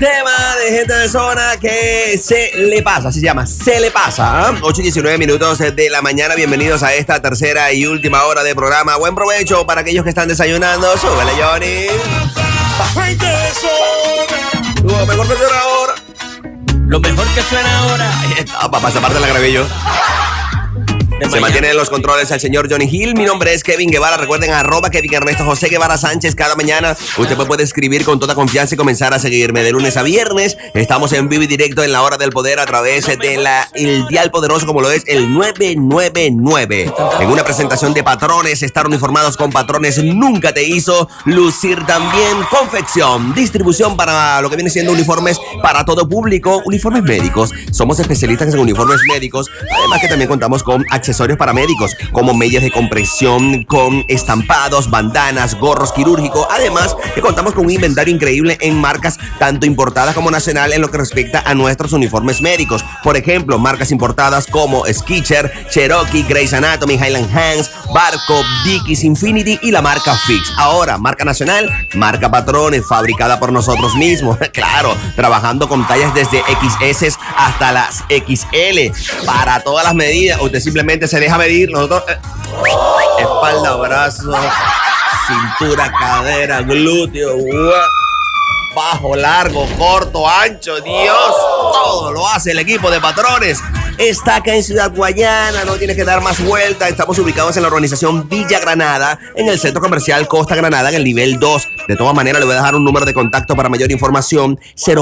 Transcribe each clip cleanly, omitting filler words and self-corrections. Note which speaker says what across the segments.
Speaker 1: tema de gente de zona que se le pasa, así se llama, se le pasa. 8:19 de la mañana, bienvenidos a esta tercera y última hora de programa. Buen provecho para aquellos que están desayunando. Súbele, Johnny.
Speaker 2: Gente de zona.
Speaker 1: Lo mejor que suena ahora.
Speaker 2: Lo mejor que suena ahora.
Speaker 1: Ahí está, papá, esa parte la grabé yo. Se mantiene en los controles el señor Johnny Hill. Mi nombre es Kevin Guevara. Recuerden, @Kevin Ernesto José Guevara Sánchez. Cada mañana usted me puede escribir con toda confianza y comenzar a seguirme de lunes a viernes. Estamos en vivo y directo en la hora del poder a través de el dial poderoso, como lo es el 999. En una presentación de patrones, estar uniformados con patrones nunca te hizo lucir también. Confección, distribución para lo que viene siendo uniformes para todo público, uniformes médicos. Somos especialistas en uniformes médicos. Además que también contamos con accesorios para médicos, como medias de compresión, con estampados, bandanas, gorros quirúrgicos. Además que contamos con un inventario increíble en marcas tanto importadas como nacional en lo que respecta a nuestros uniformes médicos. Por ejemplo, marcas importadas como Skechers, Cherokee, Grey's Anatomy, Highland Hands, Barco, Dickies, Infinity y la marca Fix. Ahora, marca nacional, marca Patrones, fabricada por nosotros mismos. Claro, trabajando con tallas desde XS hasta las XL para todas las medidas. Usted simplemente se deja medir. Nosotros espalda, brazo, cintura, cadera, glúteo, bajo, largo, corto, ancho, Dios, todo lo hace el equipo de Patrones. Está acá en Ciudad Guayana, no tiene que dar más vuelta. Estamos ubicados en la urbanización Villa Granada, en el centro comercial Costa Granada, en el nivel 2. De todas maneras, le voy a dejar un número de contacto para mayor información: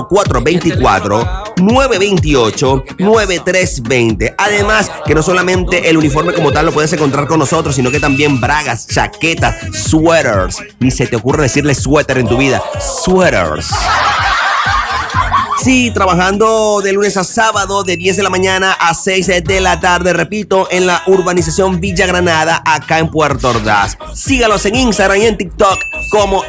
Speaker 1: 0424-928-9320. Además, que no solamente el uniforme como tal lo puedes encontrar con nosotros, sino que también bragas, chaquetas, sweaters. Ni se te ocurre decirle suéter en tu vida. Sweaters. Sí, trabajando de lunes a sábado de 10 de la mañana a 6 de la tarde, repito, en la urbanización Villa Granada, acá en Puerto Ordaz. Sígalos en Instagram y en TikTok como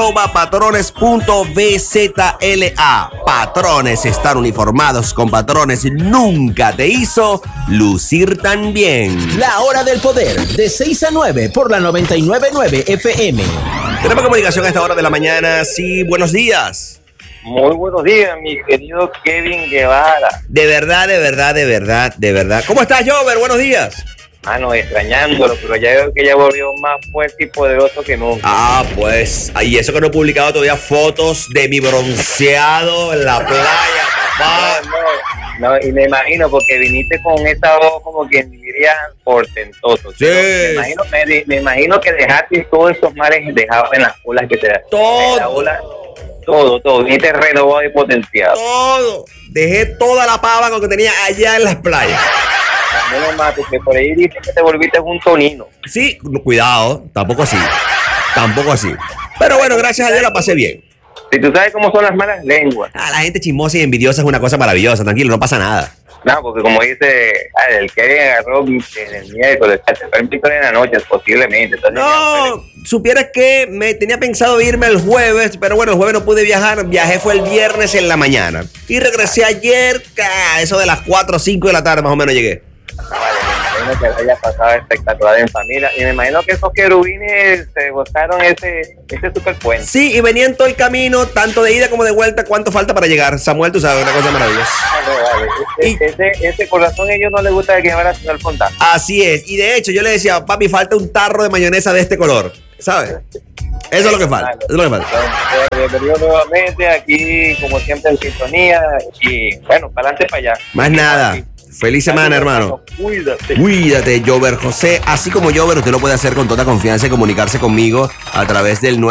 Speaker 1: @patrones.bzla. Patrones, estar uniformados con patrones nunca te hizo lucir tan bien.
Speaker 3: La hora del poder, de 6 a 9 por la 99.9 FM.
Speaker 1: Tenemos comunicación a esta hora de la mañana. Sí, buenos días.
Speaker 4: Muy buenos días, mi querido Kevin Guevara.
Speaker 1: De verdad. ¿Cómo estás, Jover? Buenos días.
Speaker 4: Mano, extrañándolo, pero ya veo que ya volvió más fuerte y poderoso que nunca.
Speaker 1: Ah, pues, y eso que no he publicado todavía fotos de mi bronceado en la playa, papá.
Speaker 4: No, y me imagino, porque viniste con esa voz como quien diría portentoso.
Speaker 1: Sí.
Speaker 4: Me imagino que dejaste todos esos mares dejados en las olas que te da. Todo, viniste renovado y potenciado.
Speaker 1: Todo. Dejé toda la pava con que tenía allá en las playas.
Speaker 4: No me mates, que por ahí dices que te volviste un tonino.
Speaker 1: Sí, cuidado, tampoco así. Pero bueno, gracias a Dios la pasé bien.
Speaker 4: Si tú sabes cómo son las malas lenguas.
Speaker 1: La gente chismosa y envidiosa es una cosa maravillosa, tranquilo, no pasa nada.
Speaker 4: No, porque como dice, el que agarró en el miércoles, se fue en pico en la noche, posiblemente. Entonces,
Speaker 1: no, supieras que me tenía pensado irme el jueves, pero bueno, el jueves no pude viajar. Viajé fue el viernes en la mañana. Y regresé ayer, eso de las 4 o 5 de la tarde más o menos llegué.
Speaker 4: Vale, me imagino que haya pasado espectacular en familia. Y me imagino que esos querubines se gozaron ese super puente.
Speaker 1: Sí, y venían todo el camino, tanto de ida como de vuelta. ¿Cuánto falta para llegar? Samuel, tú sabes, una cosa maravillosa.
Speaker 4: Vale. Ese corazón a ellos no les gusta que llevar al fontán.
Speaker 1: Así es. Y de hecho, yo le decía, papi, falta un tarro de mayonesa de este color. ¿Sabes? Eso es lo que falta.
Speaker 4: Bienvenido nuevamente aquí, como siempre, en sintonía. Y bueno, para adelante, para allá.
Speaker 1: Más nada. Feliz semana, hermano. Cuídate, Jover José. Así como Jover, usted lo puede hacer con toda confianza y comunicarse conmigo a través del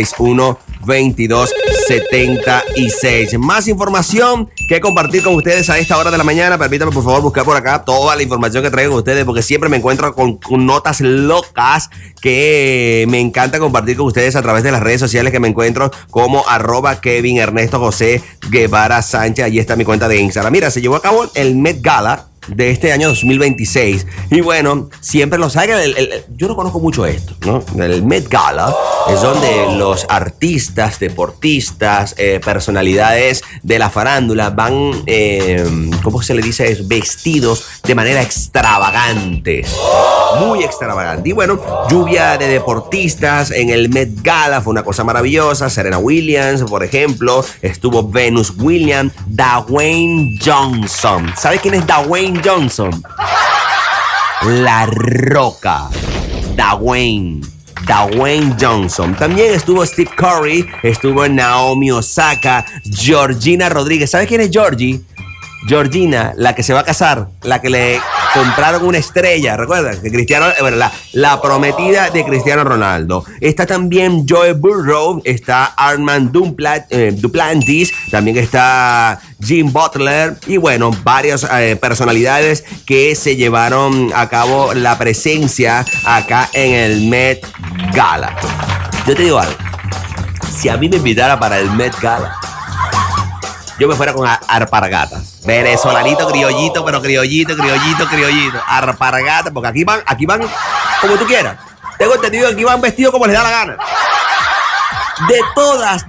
Speaker 1: 961-2276. Más información que compartir con ustedes a esta hora de la mañana. Permítame, por favor, buscar por acá toda la información que traigo con ustedes, porque siempre me encuentro con notas locas que me encanta compartir con ustedes a través de las redes sociales, que me encuentro como @Kevin Ernesto José Guevara Sánchez. Allí está mi cuenta de Instagram. Mira, se llevó a cabo el Met Gala de este año 2026. Y bueno, siempre lo saben. Yo no conozco mucho esto, ¿no? El Met Gala es donde los artistas, deportistas, personalidades de la farándula van, ¿cómo se le dice eso? Vestidos de manera extravagante. Muy extravagante. Y bueno, lluvia de deportistas en el Met Gala fue una cosa maravillosa. Serena Williams, por ejemplo, estuvo Venus Williams, Dwayne Johnson. ¿Sabes quién es Dwayne Johnson? La Roca. Dwayne Johnson. También estuvo Steve Curry, estuvo Naomi Osaka, Georgina Rodríguez. ¿Sabes quién es Georgie? Georgina, la que se va a casar, la que le compraron una estrella, ¿recuerdan? Que Cristiano, bueno, la prometida de Cristiano Ronaldo. Está también Joe Burrow, está Armand Duplantis, también está Jim Butler y bueno, varias personalidades que se llevaron a cabo la presencia acá en el Met Gala. Yo te digo algo, si a mí me invitara para el Met Gala, yo me fuera con alpargatas. Venezolanito, criollito, pero criollito. Alpargatas, porque aquí van como tú quieras. Tengo entendido que aquí van vestidos como les da la gana. De todas.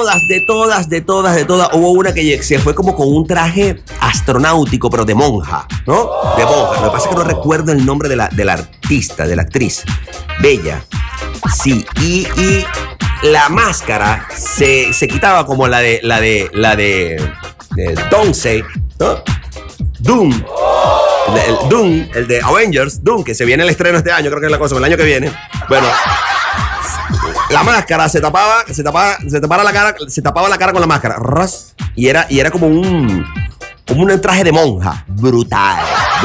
Speaker 1: Hubo una que se fue como con un traje astronáutico, pero de monja, ¿no? De monja. Lo que pasa es que no recuerdo el nombre de la artista, de la actriz. Bella. Sí, y la máscara se quitaba como la de Doomsday, ¿no? Doom. El de Avengers, Doom, que se viene el estreno este año, creo que es la cosa, el año que viene. Bueno, la máscara se tapaba la cara con la máscara. Y era como un traje de monja. Brutal.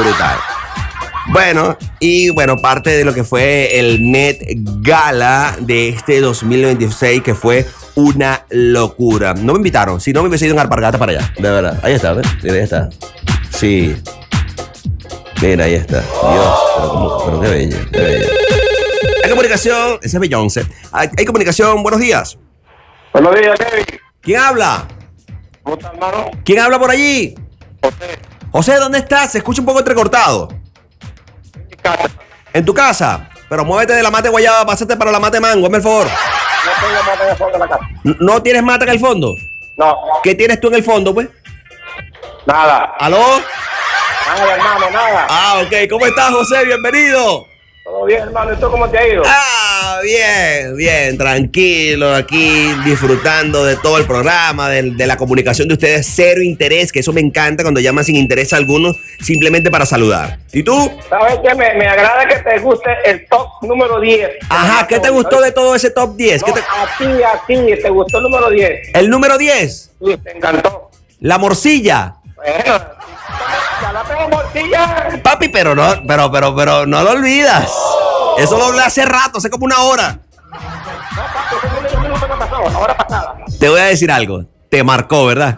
Speaker 1: Bueno, parte de lo que fue el Met Gala de este 2026, que fue una locura. No me invitaron, si no me hubiese ido en alpargata para allá, de verdad. Ahí está, ¿ves? Mira, ahí está. Sí. Mira, ahí está. Dios, pero qué bella, qué bella. Hay comunicación, ese es Beyoncé. Hay comunicación, buenos días.
Speaker 4: Buenos días, Kevin.
Speaker 1: ¿Quién habla?
Speaker 4: ¿Cómo estás, hermano?
Speaker 1: ¿Quién habla por allí? José, ¿dónde estás? Se escucha un poco entrecortado.
Speaker 4: Casa.
Speaker 1: ¿En tu casa? Pero muévete de la mate guayaba, pásate para la mate mango, hazme el favor.
Speaker 4: No tengo mate en el fondo de la casa.
Speaker 1: ¿No tienes mate en el fondo?
Speaker 4: No.
Speaker 1: ¿Qué tienes tú en el fondo, pues?
Speaker 4: Nada.
Speaker 1: ¿Aló?
Speaker 4: Nada, hermano, nada.
Speaker 1: Ah, ok. ¿Cómo estás, José? Bienvenido.
Speaker 4: Todo bien, hermano. ¿Y tú cómo te ha ido?
Speaker 1: Ah, bien, tranquilo, aquí disfrutando de todo el programa, de la comunicación de ustedes, cero interés, que eso me encanta cuando llaman sin interés a algunos, simplemente para saludar. ¿Y tú?
Speaker 4: ¿Sabes qué? Me agrada que te guste el top número 10.
Speaker 1: Ajá, ¿qué te gustó de todo ese top 10?
Speaker 4: No, a ti, te gustó el número 10.
Speaker 1: ¿El número 10?
Speaker 4: Sí, te encantó.
Speaker 1: La morcilla.
Speaker 4: Bueno, ya la tengo morcilla.
Speaker 1: Papi, pero no lo olvidas. Eso lo hablé hace rato, hace como una hora.
Speaker 4: No, papi, eso me pasó, ahora pasada.
Speaker 1: Te voy a decir algo. Te marcó, ¿verdad?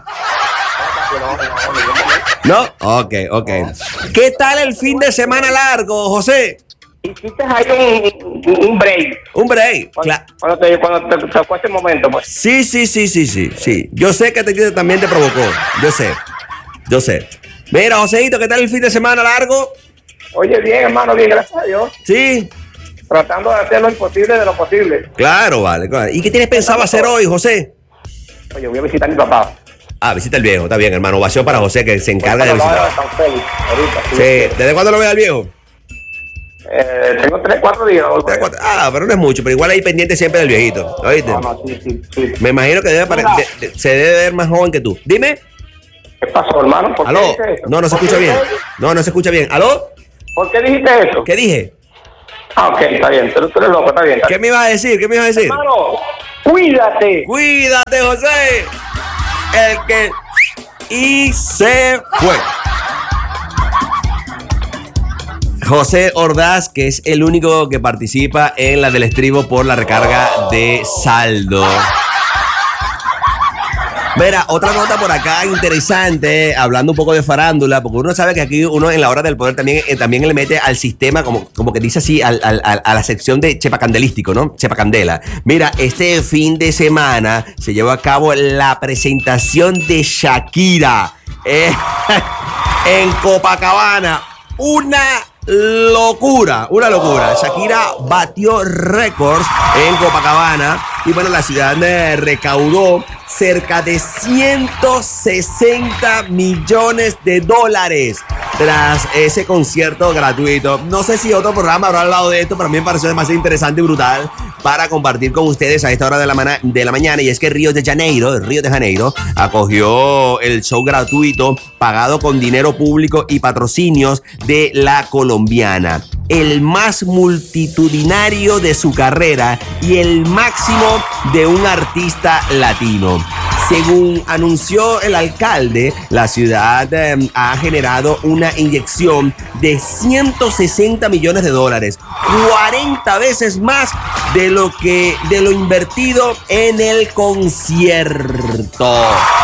Speaker 1: ¿No? Ok. ¿Qué tal el fin de semana largo, José?
Speaker 4: Hiciste ahí un break.
Speaker 1: Un break.
Speaker 4: Cuando te tocó ese momento, pues.
Speaker 1: Sí. Yo sé que también te provocó. Yo sé. Mira, Joséito, ¿qué tal el fin de semana largo?
Speaker 4: Oye, bien, hermano, bien, gracias a Dios.
Speaker 1: Sí.
Speaker 4: Tratando de hacer lo imposible de lo posible.
Speaker 1: Claro, vale. ¿Y qué tienes pensado hacer hoy, José?
Speaker 4: Oye, voy a visitar a mi papá.
Speaker 1: Ah, visita al viejo, está bien, hermano. Ovación para José, que se encarga de visitar.
Speaker 4: Ahorita,
Speaker 1: sí. ¿Desde cuándo lo ve al viejo?
Speaker 4: Tengo 4 días.
Speaker 1: Ah, pero no es mucho, pero igual ahí pendiente siempre del viejito. ¿Oíste?
Speaker 4: No, sí.
Speaker 1: Me imagino que se debe ver más joven que tú. Dime.
Speaker 4: ¿Qué pasó, hermano? ¿Por
Speaker 1: ¿Aló?
Speaker 4: qué dijiste eso?
Speaker 1: No se escucha bien. No se escucha bien. ¿Aló?
Speaker 4: ¿Por qué dijiste eso?
Speaker 1: ¿Qué dije?
Speaker 4: Ah, ok, está bien. Tú eres loco, está bien.
Speaker 1: ¿Qué me ibas a decir?
Speaker 4: Hermano, cuídate.
Speaker 1: Cuídate, José. El que... Y se fue. José Ordaz, que es el único que participa en la del estribo por la recarga de saldo. Mira, otra nota por acá interesante, hablando un poco de farándula, porque uno sabe que aquí uno en la hora del poder también le mete al sistema, como que dice así, a la sección de chepacandelístico, ¿no? Chepacandela. Mira, este fin de semana se llevó a cabo la presentación de Shakira en Copacabana. Una locura. Shakira batió récords en Copacabana y bueno, la ciudad recaudó cerca de 160 millones de dólares tras ese concierto gratuito. No sé si otro programa habrá hablado de esto, pero a mí me pareció demasiado interesante y brutal para compartir con ustedes a esta hora de la mañana. Y es que Río de Janeiro acogió el show gratuito pagado con dinero público y patrocinios de la colombiana. El más multitudinario de su carrera y el máximo de un artista latino. Según anunció el alcalde, la ciudad ha generado una inyección de 160 millones de dólares, 40 veces más de lo invertido en el concierto.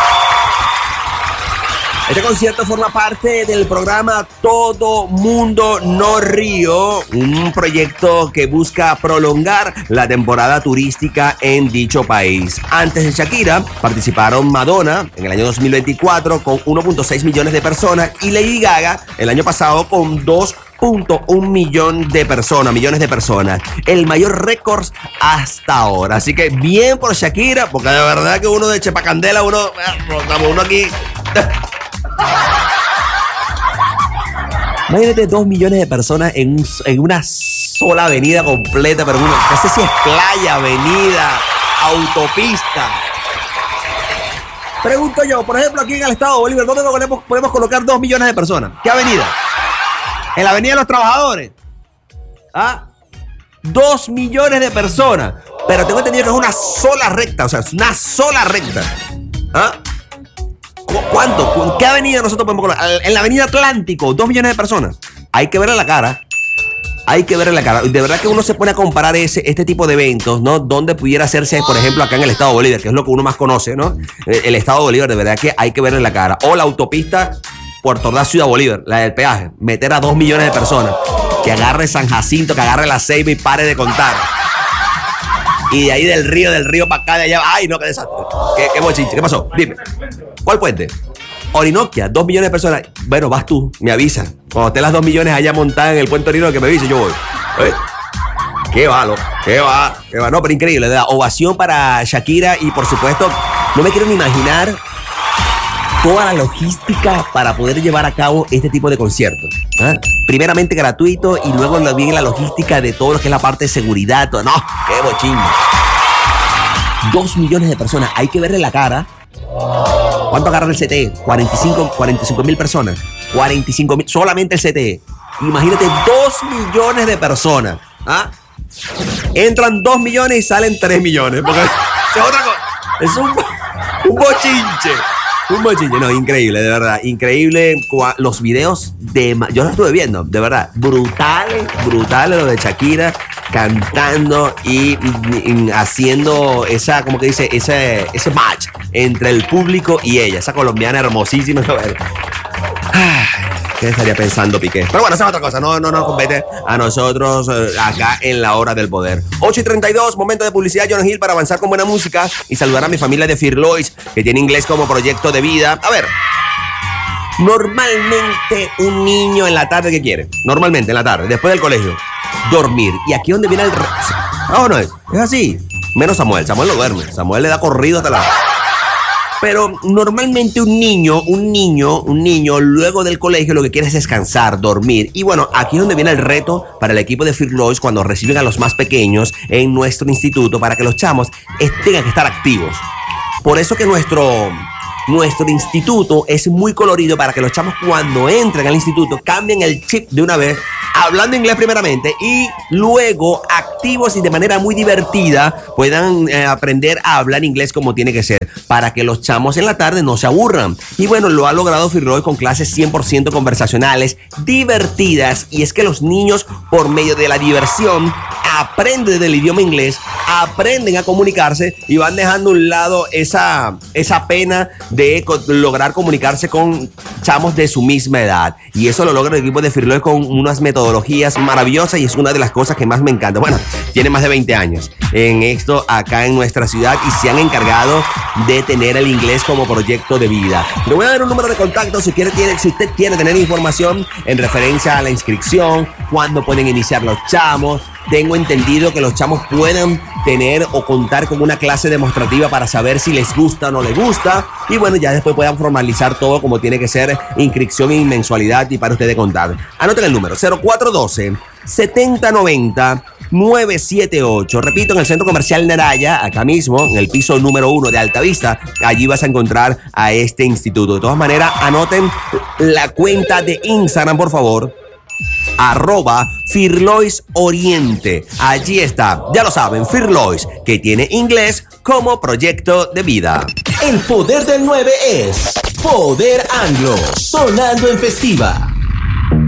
Speaker 1: Este concierto forma parte del programa Todo Mundo No Río, un proyecto que busca prolongar la temporada turística en dicho país. Antes de Shakira, participaron Madonna en el año 2024 con 1.6 millones de personas y Lady Gaga el año pasado con 2.1 millones de personas. El mayor récord hasta ahora. Así que bien por Shakira, porque de verdad que uno de Chepacandela, uno aquí... Imagínate 2 millones de personas en una sola avenida completa, pero no sé si es playa, avenida, autopista. Pregunto yo, por ejemplo, aquí en el estado de Bolívar, ¿dónde podemos colocar 2 millones de personas? ¿Qué avenida? ¿En la avenida de los trabajadores? 2 millones de personas. Pero tengo entendido que es una sola recta, es una sola recta. ¿Cuánto? ¿En qué avenida nosotros podemos colocar? En la avenida Atlántico, 2 millones de personas. Hay que verle la cara. De verdad que uno se pone a comparar este tipo de eventos, ¿no? Donde pudiera hacerse, por ejemplo, acá en el estado de Bolívar, que es lo que uno más conoce, ¿no? El estado de Bolívar, de verdad que hay que verle la cara. O la autopista Puerto Ordaz, Ciudad Bolívar, la del peaje. Meter a 2 millones de personas. Que agarre San Jacinto, que agarre la Ceiba y pare de contar. Y de ahí del río para acá, de allá. ¡Ay, no, qué desastre! ¿Qué bochinche? ¿Qué pasó? Dime. ¿Cuál puente? Orinoquia, 2 millones de personas. Bueno, vas tú, me avisa. Cuando esté las 2 millones allá montadas en el puente Orinoquia, que me avise, yo voy. ¿Qué va? No, pero increíble, ¿verdad? Ovación para Shakira y por supuesto, no me quiero ni imaginar toda la logística para poder llevar a cabo este tipo de conciertos. Primeramente gratuito y luego viene la logística de todo lo que es la parte de seguridad. Todo. No, qué bochín. 2 millones de personas, hay que verle la cara. ¿Cuánto agarra el CTE? 45 mil personas. 45 mil, solamente el CTE. Imagínate 2 millones de personas. Entran 2 millones y salen 3 millones. Porque es otra cosa. Es un bochinche. Un bochinche, no, increíble, de verdad. Increíble los videos yo los estuve viendo, de verdad. Brutales lo de Shakira cantando y haciendo ese match entre el público y ella, esa colombiana hermosísima. ¿Qué estaría pensando Piqué? Pero bueno, esa es otra cosa, no nos compete a nosotros acá en la hora del poder. 8:32, momento de publicidad, John Hill, para avanzar con buena música y saludar a mi familia de Firlois, que tiene inglés como proyecto de vida. A ver, normalmente un niño en la tarde, ¿qué quiere? Normalmente en la tarde, después del colegio, dormir. Y aquí donde viene el... No, es así. Menos Samuel no duerme. Samuel le da corrido hasta la... Pero normalmente un niño luego del colegio lo que quiere es descansar, dormir. Y bueno, aquí es donde viene el reto para el equipo de Firlois cuando reciben a los más pequeños en nuestro instituto para que los chamos tengan que estar activos. Por eso que nuestro instituto es muy colorido para que los chamos cuando entren al instituto cambien el chip de una vez, hablando inglés primeramente y luego activos y de manera muy divertida puedan aprender a hablar inglés como tiene que ser, para que los chamos en la tarde no se aburran. Y bueno, lo ha logrado Firlois con clases 100% conversacionales, divertidas, y es que los niños por medio de la diversión aprenden del idioma inglés, aprenden a comunicarse y van dejando a un lado esa pena de lograr comunicarse con chamos de su misma edad. Y eso lo logra el equipo de Firlois con unas metodologías maravillosas y es una de las cosas que más me encanta. Bueno, tiene más de 20 años en esto acá en nuestra ciudad y se han encargado de tener el inglés como proyecto de vida. Le voy a dar un número de contacto si usted quiere tener información en referencia a la inscripción, cuándo pueden iniciar los chamos. Tengo entendido que los chamos pueden tener o contar con una clase demostrativa para saber si les gusta o no les gusta. Y bueno, ya después puedan formalizar todo como tiene que ser, inscripción y mensualidad y para ustedes contar. Anoten el número, 0412-7090-978. Repito, en el Centro Comercial Naraya, acá mismo, en el piso número 1 de Altavista, allí vas a encontrar a este instituto. De todas maneras, anoten la cuenta de Instagram, por favor. @Firlois Oriente. Allí está, ya lo saben, Firlois, que tiene inglés como proyecto de vida.
Speaker 3: El poder del 9 es Poder Anglo, sonando en festiva.